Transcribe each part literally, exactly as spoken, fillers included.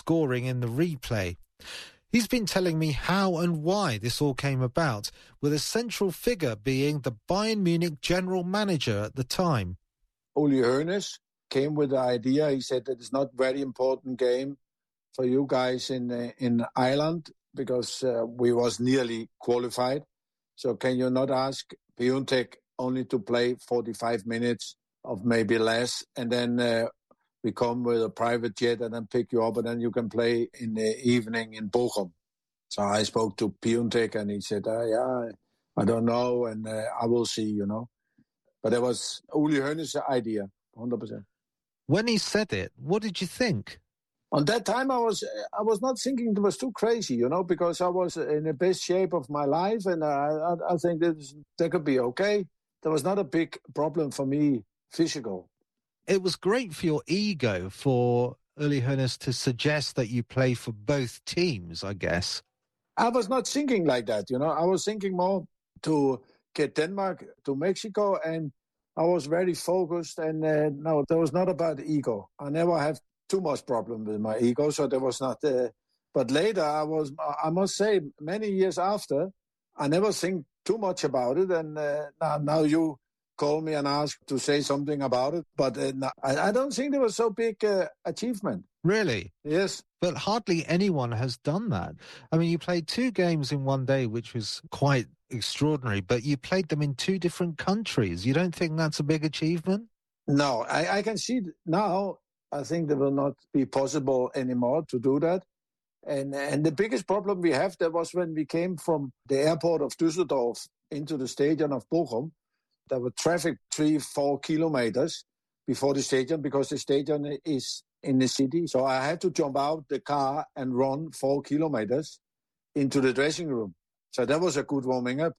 scoring in the replay. He's been telling me how and why this all came about, with a central figure being the Bayern Munich general manager at the time. Uli Hoeneß came with the idea. He said that it's not a very important game for you guys in uh, in Ireland because uh, we was nearly qualified. So can you not ask Piontek only to play forty-five minutes of maybe less, and then uh, we come with a private jet and then pick you up, and then you can play in the evening in Bochum. So I spoke to Piontek, and he said, uh, yeah, I don't know, and uh, I will see, you know. But that was Uli Hoeneß's idea, one hundred percent. When he said it, what did you think? On that time, I was I was not thinking it was too crazy, you know, because I was in the best shape of my life, and I, I, I think that that could be okay. There was not a big problem for me, physical. It was great for your ego for Uli Hoeneß to suggest that you play for both teams, I guess. I was not thinking like that, you know. I was thinking more to get Denmark to Mexico, and I was very focused. And uh, no, there was not about ego. I never have too much problem with my ego, so there was not. Uh, but later, I was. I must say, many years after, I never think too much about it. And uh, now, now you call me and ask to say something about it. But uh, I, I don't think there was so big uh, achievement. Really? Yes. But hardly anyone has done that. I mean, you played two games in one day, which was quite extraordinary, but you played them in two different countries. You don't think that's a big achievement? No, I, I can see now, I think it will not be possible anymore to do that. And and the biggest problem we have, that was when we came from the airport of Düsseldorf into the stadium of Bochum. There were traffic three, four kilometers before the stadium because the stadium is in the city. So I had to jump out the car and run four kilometers into the dressing room. So that was a good warming up.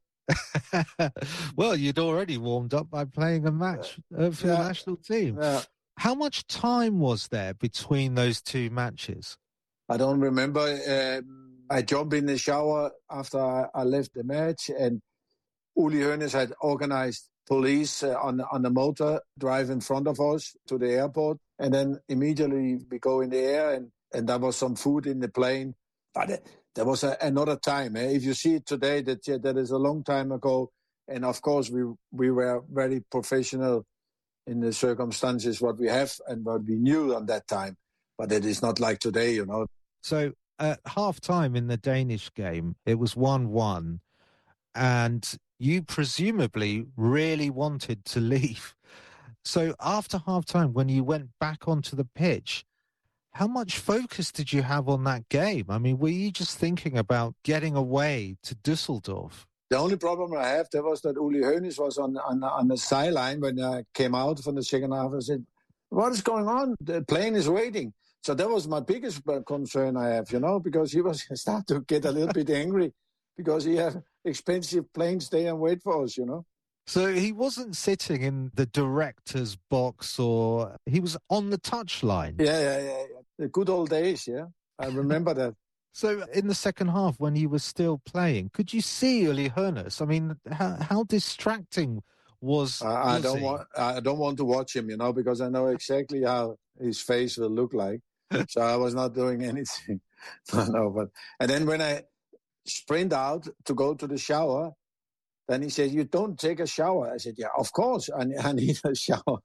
Well, you'd already warmed up by playing a match uh, for yeah. the national team. Yeah. How much time was there between those two matches? I don't remember. Uh, I jumped in the shower after I, I left the match, and Uli Hoeneß had organized police uh, on, on the motor drive in front of us to the airport. And then immediately we go in the air, and, and there was some food in the plane. But uh, there was a, another time. Eh? If you see it today, that yeah, that is a long time ago. And of course, we we were very professional in the circumstances, what we have and what we knew on that time. But it is not like today, you know. So at half-time in the Danish game, it was one one. And you presumably really wanted to leave. So after half-time, when you went back onto the pitch, how much focus did you have on that game? I mean, were you just thinking about getting away to Düsseldorf? The only problem I have, that was that Uli Hoeneß was on, on, on the sideline when I came out from the second half. I said, what is going on? The plane is waiting. So that was my biggest concern I have, you know, because he was starting to get a little bit angry because he had expensive planes stay and wait for us, you know. So he wasn't sitting in the director's box, or he was on the touchline. Yeah, yeah, yeah, yeah. The good old days, yeah. I remember that. So in the second half, when he was still playing, could you see Uli Hoeneß? I mean, how, how distracting was, I, I was don't he? want. I don't want to watch him, you know, because I know exactly how his face will look like. So I was not doing anything. no, no, but and then when I sprint out to go to the shower, then he said, "You don't take a shower." I said, "Yeah, of course, I, I need a shower."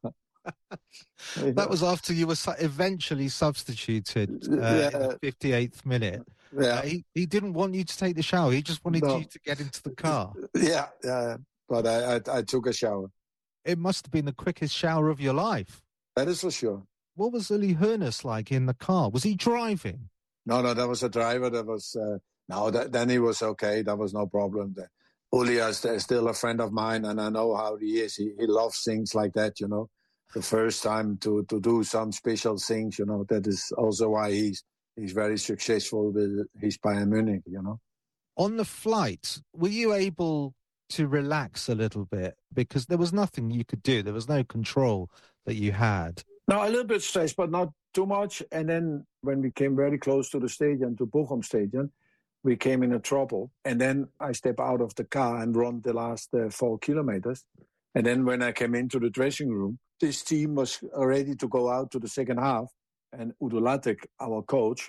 That was after you were su- eventually substituted uh, yeah. in the fifty-eighth minute. Yeah. Uh, he, he didn't want you to take the shower. He just wanted No. you to get into the car. Yeah, yeah. But I, I, I took a shower. It must have been the quickest shower of your life. That is for sure. What was Uli Hoeneß like in the car? Was he driving? No, no, that was a driver. That was uh, no. That, then he was okay. That was no problem. The, Uli is still a friend of mine, and I know how he is. He, he loves things like that, you know. The first time to, to do some special things, you know. That is also why he's he's very successful with his Bayern Munich, you know. On the flight, were you able to relax a little bit? Because there was nothing you could do. There was no control that you had. No, a little bit stressed, but not too much. And then when we came very close to the stadium, to Bochum Stadium, we came in a trouble. And then I step out of the car and run the last uh, four kilometers. And then when I came into the dressing room, this team was ready to go out to the second half. And Udo Lattek, our coach,